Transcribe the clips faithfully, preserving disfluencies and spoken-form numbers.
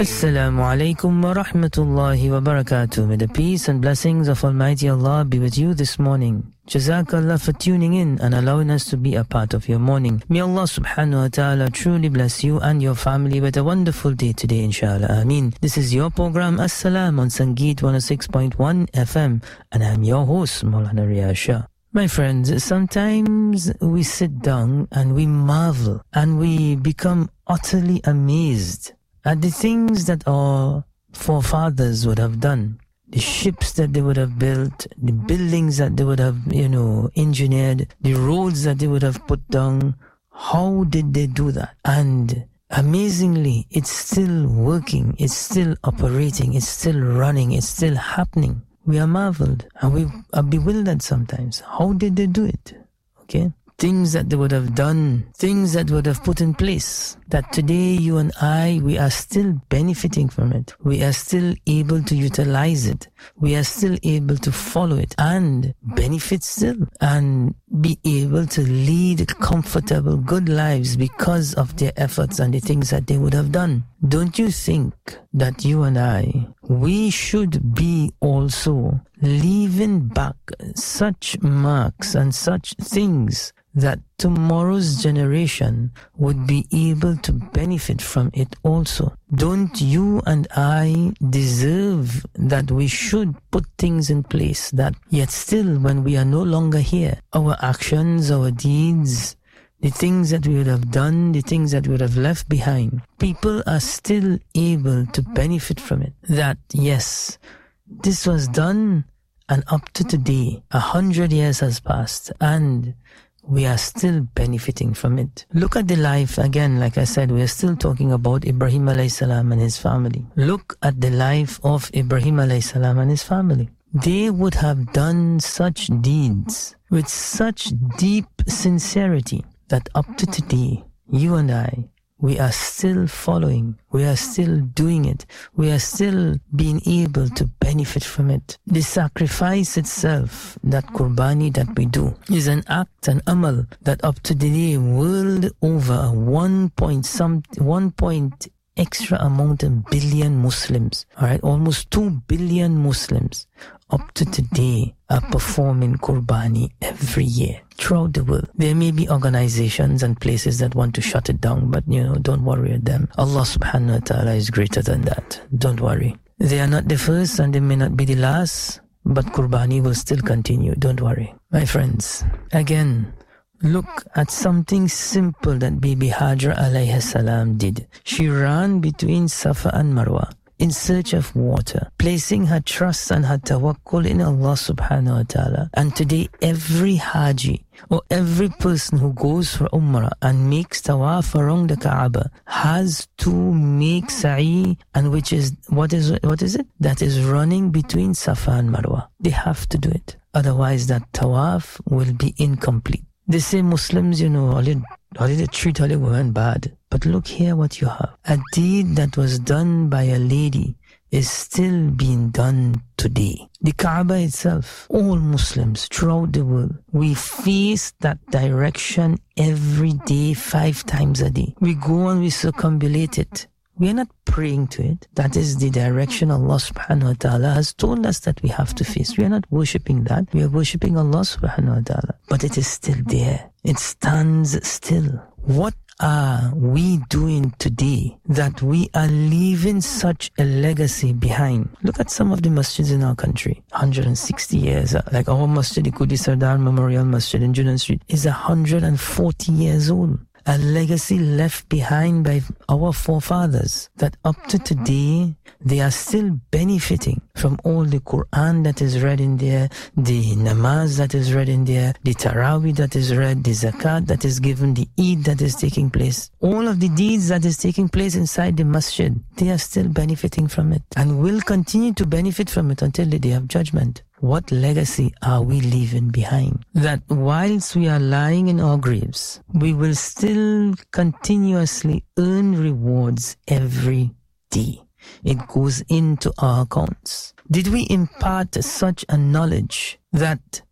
Assalamu alaikum wa rahmatullahi wa barakatuh. May the peace and blessings of Almighty Allah be with you this morning. Jazakallah for tuning in and allowing us to be a part of your morning. May Allah subhanahu wa ta'ala truly bless you and your family with a wonderful day today, inshallah. Ameen. This is your program As-Salam on Sangeet one oh six point one F M and I'm your host, Maulana Riyaz Shah. My friends, sometimes we sit down and we marvel and we become utterly amazed at the things that our forefathers would have done, the ships that they would have built, the buildings that they would have, you know, engineered, the roads that they would have put down. How did they do that? And amazingly, it's still working, it's still operating, it's still running, it's still happening. We are marveled and we are bewildered sometimes. How did they do it? Okay? Things that they would have done, things that would have put in place, that today you and I, we are still benefiting from it. We are still able to utilize it. We are still able to follow it and benefit still and be able to lead comfortable, good lives because of their efforts and the things that they would have done. Don't you think that you and I, we should be also leaving back such marks and such things that tomorrow's generation would be able to benefit from it also? Don't you and I deserve that we should put things in place that yet still when we are no longer here, our actions, our deeds, the things that we would have done, the things that we would have left behind, people are still able to benefit from it? That yes, this was done and up to today, a hundred years has passed and we are still benefiting from it. Look at the life, again, like I said, we are still talking about Ibrahim alayhi salam and his family. Look at the life of Ibrahim alayhi salam and his family. They would have done such deeds with such deep sincerity that up to today, you and I, we are still following, we are still doing it, we are still being able to benefit from it. The sacrifice itself, that qurbani that we do, is an act, an amal, that up to today, world over, one point some, one point extra amount of billion Muslims, alright, almost two billion Muslims, up to today, are performing qurbani every year throughout the world. There may be organizations and places that want to shut it down, but you know, don't worry at them. Allah subhanahu wa ta'ala is greater than that. Don't worry. They are not the first and they may not be the last, but qurbani will still continue. Don't worry. My friends, again, look at something simple that Bibi Hajar alayhi salam did. She ran between Safa and Marwa in search of water, placing her trust and her tawakkul in Allah subhanahu wa ta'ala. And today every haji or every person who goes for Umrah and makes tawaf around the Kaaba has to make sa'i, and which is, what is what is it? That is running between Safa and Marwa. They have to do it. Otherwise that tawaf will be incomplete. They say Muslims, you know, only, only they treat only women bad. But look here what you have. A deed that was done by a lady is still being done today. The Kaaba itself, all Muslims throughout the world, we face that direction every day, five times a day. We go and we circumambulate it. We are not praying to it. That is the direction Allah subhanahu wa ta'ala has told us that we have to face. We are not worshipping that. We are worshipping Allah subhanahu wa ta'ala. But it is still there. It stands still. What are we doing today that we are leaving such a legacy behind? Look at some of the masjids in our country. one hundred sixty years. Like our masjid, the Qudi Sardar Memorial Masjid in Junan Street, is one hundred forty years old. A legacy left behind by our forefathers that up to today they are still benefiting from all the Quran that is read in there, the namaz that is read in there, the Taraweeh that is read, the zakat that is given, the Eid that is taking place. All of the deeds that is taking place inside the masjid, they are still benefiting from it and will continue to benefit from it until the day of judgment. What legacy are we leaving behind? That whilst we are lying in our graves, we will still continuously earn rewards every day. It goes into our accounts. Did we impart such a knowledge that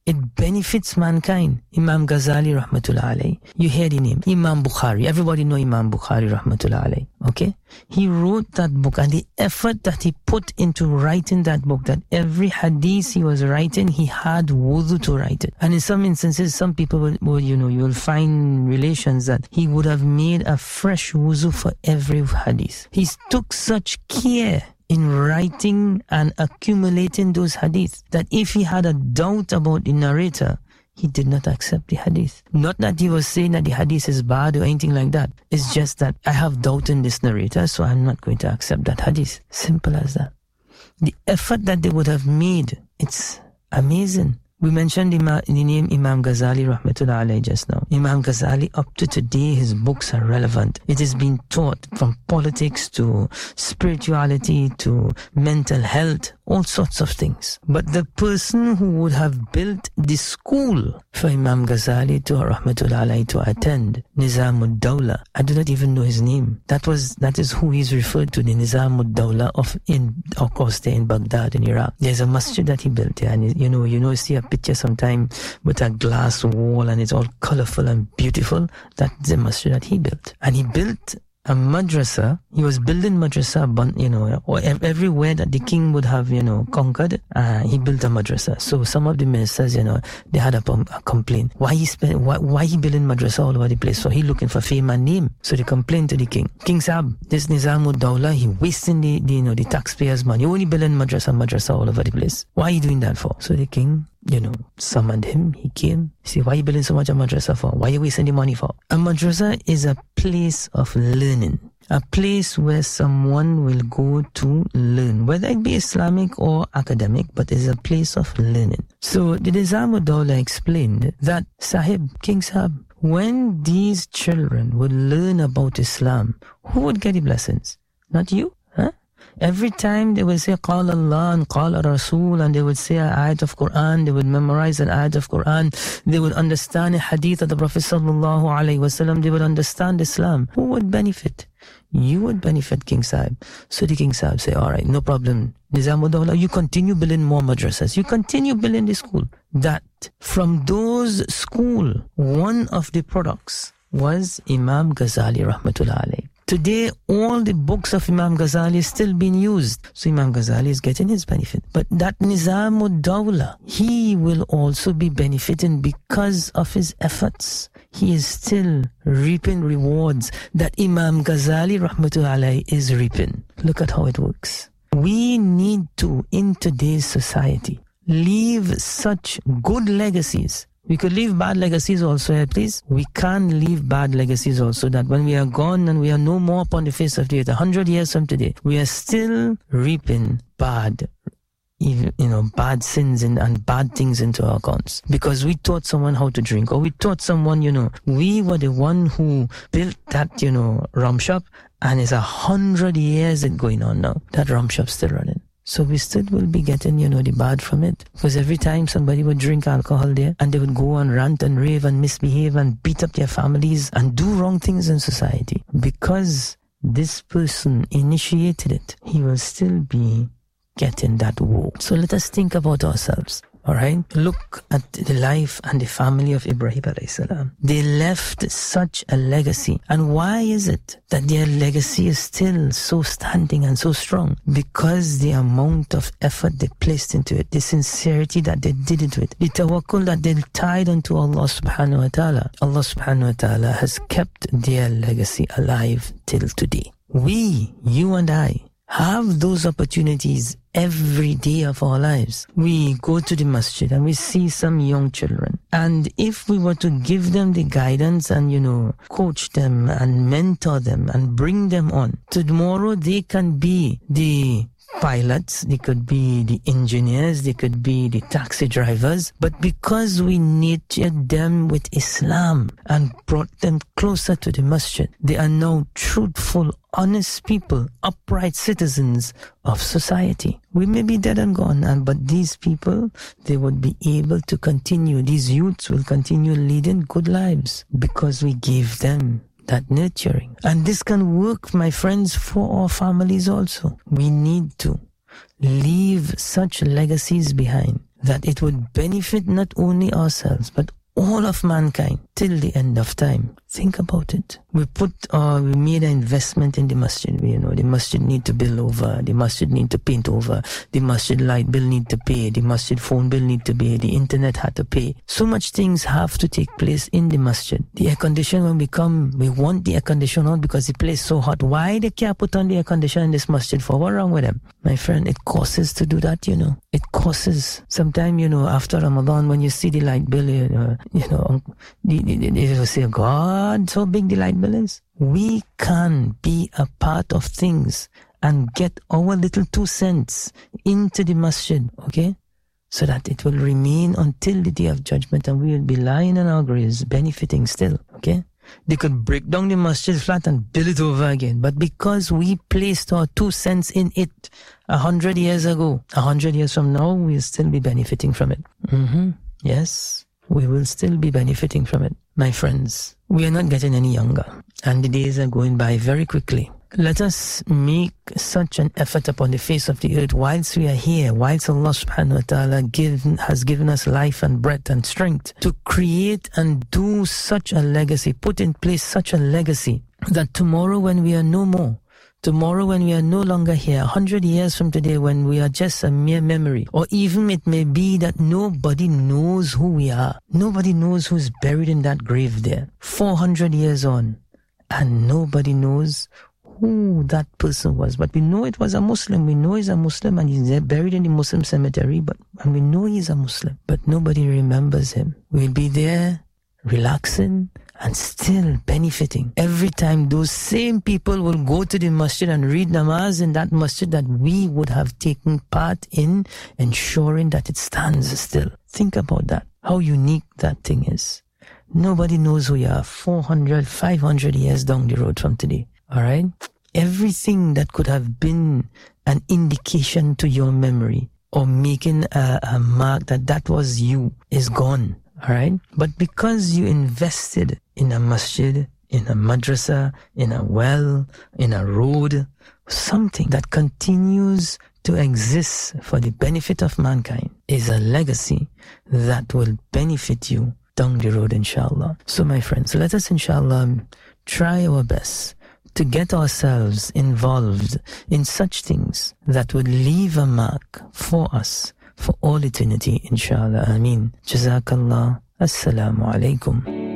It benefits mankind. Imam Ghazali rahmatullah alayhi. You hear the name. Imam Bukhari. Everybody know Imam Bukhari rahmatullah alayhi. Okay? He wrote that book, and the effort that he put into writing that book, that every hadith he was writing, he had wudu to write it. And in some instances, some people will, will you know, you will find relations that he would have made a fresh wudu for every hadith. He took such care in writing and accumulating those hadiths that if he had a doubt about the narrator, he did not accept the hadith. Not that he was saying that the hadith is bad or anything like that. It's just that I have doubt in this narrator, so I'm not going to accept that hadith. Simple as that. The effort that they would have made, it's amazing. We mentioned the name Imam Ghazali rahmatullah alayhi just now. Imam Ghazali, up to today, his books are relevant. It is being taught from politics to spirituality to mental health, all sorts of things. But the person who would have built the school for Imam Ghazali to rahmatullah alayhi to attend, Nizam-ud-Dawla, I do not even know his name. That was that is who he's referred to, the Nizam-ud-Dawla of in of course there in Baghdad in Iraq. There's a masjid that he built there, and you know you know see a picture sometime with a glass wall and it's all colorful and beautiful. That's the masjid that he built. And he built a madrasa. He was building madrasa, but you know, or everywhere that the king would have, you know, conquered, uh, he built a madrasa. So some of the ministers, you know, they had a, a complaint. Why he spent, why, why he building madrasa all over the place? So he looking for fame and name. So they complained to the king. King Saab, this Nizam-ud-Dawla, he wasting the, the, you know, the taxpayers' money. Only building madrasa, madrasa all over the place. Why are you doing that for? So the king, you know, summoned him. He came. See, why are you building so much a madrasa for? Why are you wasting the money for? A madrasa is a place of learning. A place where someone will go to learn, whether it be Islamic or academic, but it's a place of learning. So the Nizam-ud-Dawla explained that, Sahib, King Sahib, when these children would learn about Islam, who would get the blessings? Not you? Huh? Every time they would say Qala Allah and Qala Rasul, and they would say an ayat of Quran, they would memorize an ayat of Quran, they would understand a hadith of the Prophet Sallallahu Alaihi Wasallam, they would understand Islam. Who would benefit? You would benefit, King Sahib. So the King Sahib say, all right, no problem. Nizam-ud-Dawla, you continue building more madrasas. You continue building the school. That from those school, one of the products was Imam Ghazali rahmatullah alayhi. Today, all the books of Imam Ghazali is still being used. So Imam Ghazali is getting his benefit. But that Nizam-ud-Dawla, he will also be benefiting because of his efforts. He is still reaping rewards that Imam Ghazali rahmatullah alayhi is reaping. Look at how it works. We need to, in today's society, leave such good legacies. We could leave bad legacies also here, please. We can't leave bad legacies also, that when we are gone and we are no more upon the face of the earth, a hundred years from today, we are still reaping bad, even, you know, bad sins and, and bad things into our accounts. Because we taught someone how to drink, or we taught someone, you know, we were the one who built that, you know, rum shop, and it's a hundred years it going on now. That rum shop's still running. So we still will be getting, you know, the bad from it. Because every time somebody would drink alcohol there, and they would go and rant and rave and misbehave and beat up their families and do wrong things in society. Because this person initiated it, he will still be getting that woe. So let us think about ourselves. Alright, look at the life and the family of Ibrahim alayhi salam. They left such a legacy. And why is it that their legacy is still so standing and so strong? Because the amount of effort they placed into it, the sincerity that they did into it, the tawakkul that they tied unto Allah subhanahu wa ta'ala. Allah subhanahu wa ta'ala has kept their legacy alive till today. We, you and I, have those opportunities every day of our lives. We go to the masjid and we see some young children. And if we were to give them the guidance and, you know, coach them and mentor them and bring them on, tomorrow they can be the pilots, they could be the engineers, they could be the taxi drivers, but because we nurtured them with Islam and brought them closer to the masjid, they are now truthful, honest people, upright citizens of society. We may be dead and gone, and but these people, they would be able to continue, these youths will continue leading good lives because we gave them that nurturing. And this can work, my friends, for our families also. We need to leave such legacies behind. that it would benefit not only ourselves, but all of mankind till the end of time. Think about it. We put, uh, we made an investment in the masjid. You know, the masjid need to build over, the masjid need to paint over, the masjid light bill need to pay, the masjid phone bill need to pay, the internet had to pay. So much things have to take place in the masjid. The air conditioner, when we come, we want the air conditioner on because the place is so hot. Why they can't put on the air conditioner in this masjid for? What's wrong with them? My friend, it costs to do that, you know. It costs. Sometimes, you know, after Ramadan, when you see the light bill, you know, you know, they, they, they will say, God, so big the light bill is. We can be a part of things and get our little two cents into the masjid, okay? So that it will remain until the day of judgment and we will be lying on our graves, benefiting still, okay? They could break down the masjid flat and build it over again. But because we placed our two cents in it a hundred years ago, a hundred years from now, we'll still be benefiting from it. Mm-hmm. Yes, we will still be benefiting from it. My friends, we are not getting any younger and the days are going by very quickly. Let us make such an effort upon the face of the earth whilst we are here, whilst Allah subhanahu wa ta'ala give, has given us life and breath and strength to create and do such a legacy, put in place such a legacy that tomorrow when we are no more, tomorrow when we are no longer here, a hundred years from today when we are just a mere memory, or even it may be that nobody knows who we are. Nobody knows who's buried in that grave there. four hundred years on, and nobody knows who that person was. But we know it was a Muslim. We know he's a Muslim and he's buried in the Muslim cemetery, but and we know he's a Muslim. But nobody remembers him. We'll be there relaxing and still benefiting. Every time those same people will go to the masjid and read namaz in that masjid that we would have taken part in ensuring that it stands still. Think about that. How unique that thing is. Nobody knows who you are four hundred, five hundred years down the road from today. Alright? Everything that could have been an indication to your memory or making a, a mark that that was you is gone. Alright? But because you invested in a masjid, in a madrasa, in a well, in a road, something that continues to exist for the benefit of mankind is a legacy that will benefit you down the road, inshallah. So my friends, let us inshallah try our best to get ourselves involved in such things that would leave a mark for us for all eternity, inshallah. Ameen. Jazakallah. Assalamu alaikum.